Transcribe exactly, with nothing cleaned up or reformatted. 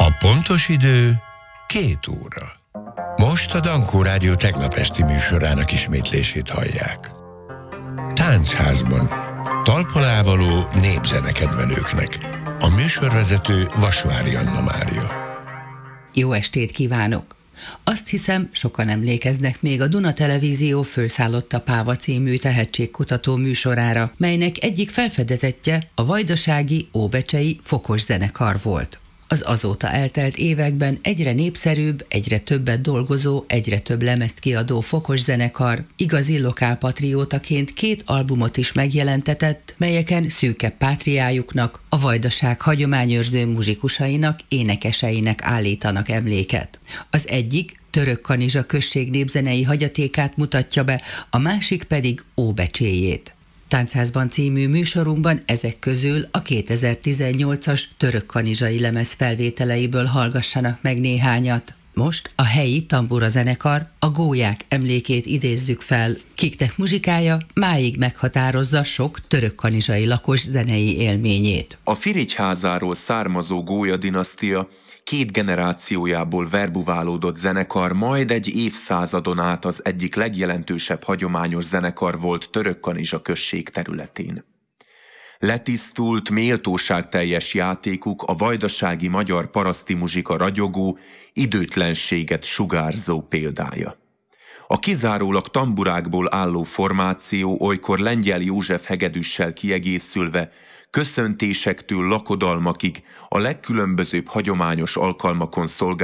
A pontos idő két óra. Most a Dankó Rádió tegnap esti műsorának ismétlését hallják. Táncházban. Talpon népzenekedvelőknek. A műsorvezető Vasvári Anna Mária. Jó estét kívánok! Azt hiszem, sokan emlékeznek még a Duna Televízió Fölszállott a Páva című tehetségkutató műsorára, melynek egyik felfedezettje a vajdasági óbecsei Fokos zenekar volt. Az azóta eltelt években egyre népszerűbb, egyre többet dolgozó, egyre több lemezt kiadó Fokos zenekar igazi lokálpatriótaként két albumot is megjelentetett, melyeken szűkebb pátriájuknak, a vajdaság hagyományőrző muzsikusainak, énekeseinek állítanak emléket. Az egyik Törökkanizsa község népzenei hagyatékát mutatja be, a másik pedig óbecséjét. Táncházban című műsorunkban ezek közül a kétezer-tizennyolcas törökkanizsai lemez felvételeiből hallgassanak meg néhányat. Most a helyi tambura zenekar, a gólyák emlékét idézzük fel, kiknek muzsikája máig meghatározza sok törökkanizsai lakos zenei élményét. A Firigyházáról származó gólya dinasztia két generációjából verbuválódott zenekar, majd egy évszázadon át az egyik legjelentősebb hagyományos zenekar volt Törökkanizsa község területén. Letisztult, méltóságteljes játékuk a vajdasági magyar paraszti muzsika ragyogó, időtlenséget sugárzó példája. A kizárólag tamburákból álló formáció olykor Lengyel József hegedűssel kiegészülve köszöntésektől lakodalmakig a legkülönbözőbb hagyományos alkalmakon szolgál